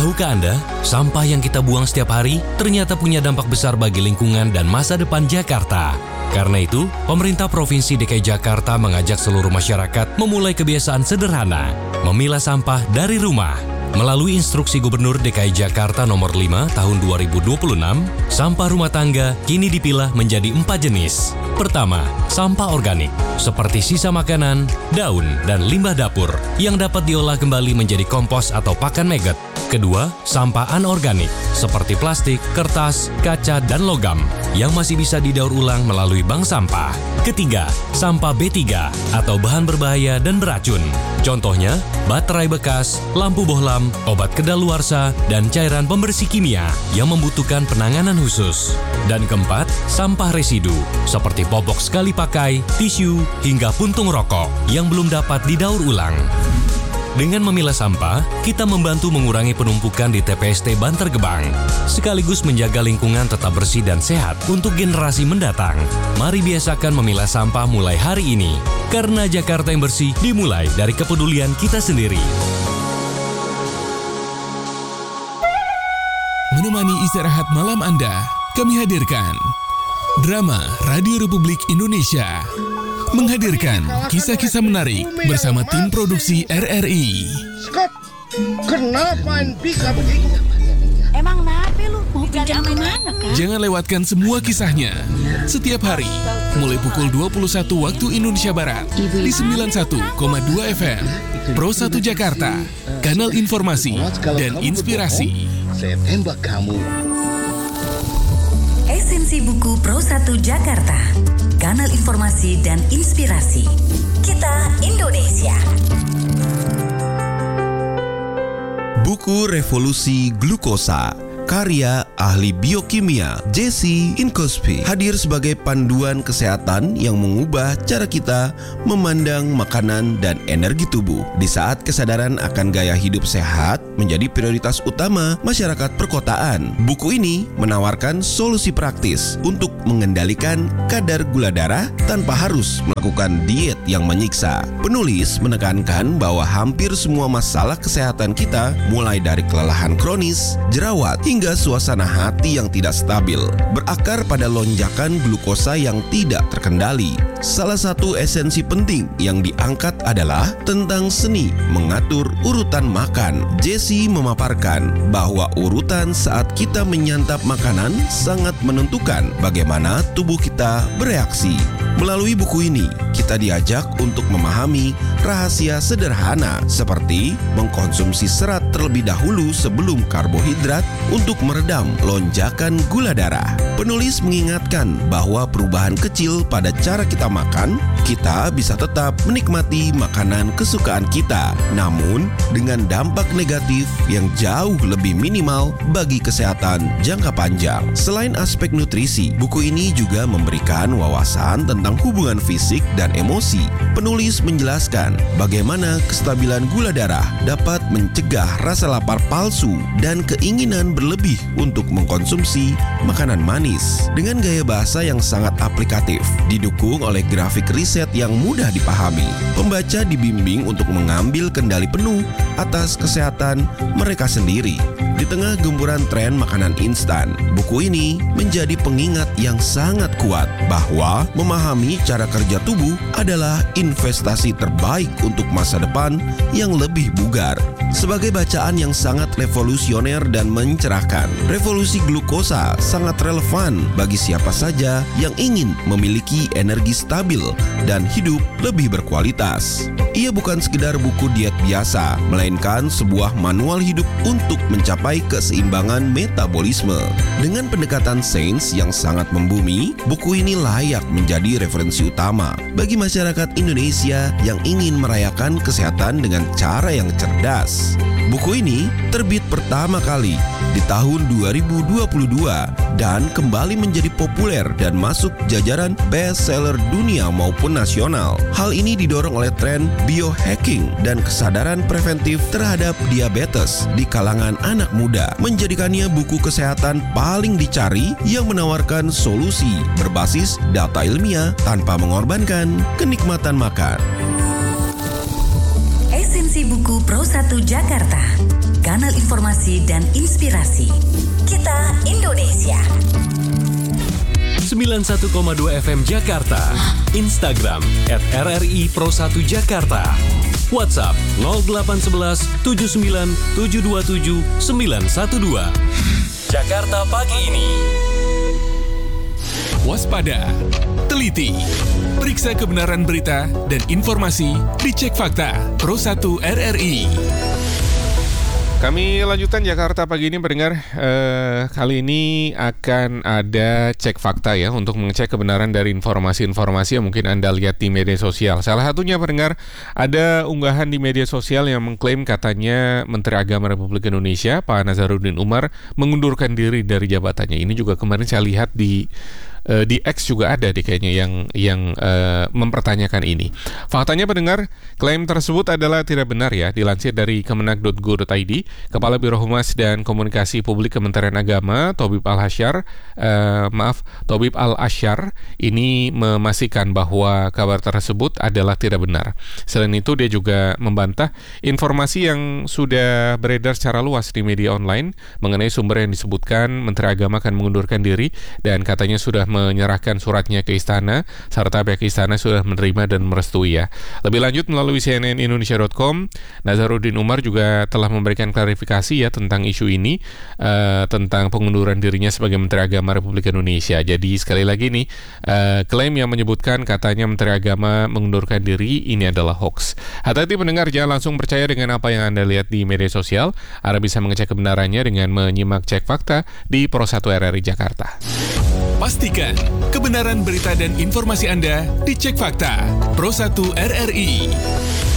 Tahukah Anda, sampah yang kita buang setiap hari ternyata punya dampak besar bagi lingkungan dan masa depan Jakarta. Karena itu, pemerintah Provinsi DKI Jakarta mengajak seluruh masyarakat memulai kebiasaan sederhana, memilah sampah dari rumah. Melalui instruksi Gubernur DKI Jakarta nomor 5 tahun 2026, sampah rumah tangga kini dipilah menjadi 4 jenis. Pertama, sampah organik, seperti sisa makanan, daun, dan limbah dapur, yang dapat diolah kembali menjadi kompos atau pakan maggot. Kedua, sampah anorganik, seperti plastik, kertas, kaca, dan logam, yang masih bisa didaur ulang melalui bank sampah. Ketiga, sampah B3, atau bahan berbahaya dan beracun. Contohnya, baterai bekas, lampu bohlam, obat kedaluarsa, dan cairan pembersih kimia yang membutuhkan penanganan khusus. Dan keempat, sampah residu, seperti popok sekali pakai, tisu, hingga puntung rokok yang belum dapat didaur ulang. Dengan memilah sampah, kita membantu mengurangi penumpukan di TPST Bantar Gebang, sekaligus menjaga lingkungan tetap bersih dan sehat untuk generasi mendatang. Mari biasakan memilah sampah mulai hari ini, karena Jakarta yang bersih dimulai dari kepedulian kita sendiri. Menemani istirahat malam Anda, kami hadirkan Drama Radio Republik Indonesia menghadirkan kisah-kisah menarik bersama tim produksi RRI. Scott, kenapa bisa begitu? Emang nape lu? Mau pinjam kemana, Kak? Jangan lewatkan semua kisahnya setiap hari mulai pukul 21 waktu Indonesia Barat di 91,2 FM Pro 1 Jakarta, kanal informasi dan inspirasi. Saya tembak kamu. Esensi buku Pro 1 Jakarta, kanal informasi dan inspirasi. Kita Indonesia. Buku Revolusi Glukosa, karya ahli biokimia Jesse Inkosby, hadir sebagai panduan kesehatan yang mengubah cara kita memandang makanan dan energi tubuh. Di saat kesadaran akan gaya hidup sehat menjadi prioritas utama masyarakat perkotaan, buku ini menawarkan solusi praktis untuk mengendalikan kadar gula darah tanpa harus melakukan diet yang menyiksa. Penulis menekankan bahwa hampir semua masalah kesehatan kita, mulai dari kelelahan kronis, jerawat, hingga suasana hati yang tidak stabil, berakar pada lonjakan glukosa yang tidak terkendali. Salah satu esensi penting yang diangkat adalah tentang seni mengatur urutan makan. Jesse memaparkan bahwa urutan saat kita menyantap makanan sangat menentukan bagaimana tubuh kita bereaksi. Melalui buku ini, kita diajak untuk memahami rahasia sederhana seperti mengkonsumsi serat terlebih dahulu sebelum karbohidrat untuk meredam lonjakan gula darah. Penulis mengingatkan bahwa perubahan kecil pada cara kita makan, kita bisa tetap menikmati makanan kesukaan kita, namun dengan dampak negatif yang jauh lebih minimal bagi kesehatan jangka panjang. Selain aspek nutrisi, buku ini juga memberikan wawasan tentang hubungan fisik dan emosi. Penulis menjelaskan bagaimana kestabilan gula darah dapat mencegah rasa lapar palsu dan keinginan berlebih untuk mengkonsumsi makanan manis. Dengan gaya bahasa yang sangat aplikatif, didukung oleh grafik riset yang mudah dipahami, pembaca dibimbing untuk mengambil kendali penuh atas kesehatan mereka sendiri. Di tengah gempuran tren makanan instan, buku ini menjadi pengingat yang sangat kuat bahwa memahami cara kerja tubuh adalah investasi terbaik untuk masa depan yang lebih bugar. Sebagai bacaan yang sangat revolusioner dan mencerahkan, Revolusi Glukosa sangat relevan bagi siapa saja yang ingin memiliki energi stabil dan hidup lebih berkualitas. Ia bukan sekedar buku diet biasa, melainkan sebuah manual hidup untuk mencapai keseimbangan metabolisme. Dengan pendekatan sains yang sangat membumi, buku ini layak menjadi referensi utama bagi masyarakat Indonesia yang ingin merayakan kesehatan dengan cara yang cerdas. Buku ini terbit pertama kali di tahun 2022 dan kembali menjadi populer dan masuk jajaran bestseller dunia maupun nasional. Hal ini didorong oleh tren biohacking dan kesadaran preventif terhadap diabetes di kalangan anak muda, menjadikannya buku kesehatan paling dicari yang menawarkan solusi berbasis data ilmiah tanpa mengorbankan kenikmatan makan. Esensi buku Pro 1 Jakarta, kanal informasi dan inspirasi. Kita Indonesia. 91,2 FM Jakarta. Instagram @RRI Pro 1 Jakarta. WhatsApp 0811 79 727 912. Jakarta pagi ini. Waspada, teliti, periksa kebenaran berita dan informasi, dicek fakta. Pro 1 RRI. Kami lanjutkan Jakarta pagi ini pendengar. Kali ini akan ada cek fakta ya untuk mengecek kebenaran dari informasi-informasi yang mungkin Anda lihat di media sosial. Salah satunya pendengar, ada unggahan di media sosial yang mengklaim katanya Menteri Agama Republik Indonesia Pak Nazaruddin Umar mengundurkan diri dari jabatannya. Ini juga kemarin saya lihat di X juga ada deh kayaknya yang mempertanyakan ini. Faktanya pendengar, klaim tersebut adalah tidak benar ya. Dilansir dari kemenak.go.id, Kepala Biro Humas dan Komunikasi Publik Kementerian Agama Tobib Al-Asyar ini memastikan bahwa kabar tersebut adalah tidak benar. Selain itu dia juga membantah informasi yang sudah beredar secara luas di media online mengenai sumber yang disebutkan Menteri Agama akan mengundurkan diri dan katanya sudah menyerahkan suratnya ke istana serta pihak istana sudah menerima dan merestui ya. Lebih lanjut melalui cnnindonesia.com, Nazaruddin Umar juga telah memberikan klarifikasi ya tentang isu ini, tentang pengunduran dirinya sebagai Menteri Agama Republik Indonesia. Jadi sekali lagi nih, klaim yang menyebutkan katanya Menteri Agama mengundurkan diri ini adalah hoax. Hati-hati pendengar, jangan langsung percaya dengan apa yang Anda lihat di media sosial. Anda bisa mengecek kebenarannya dengan menyimak cek fakta di Pro 1 RRI Jakarta. Pastikan kebenaran berita dan informasi Anda dicek fakta. Pro 1 RRI.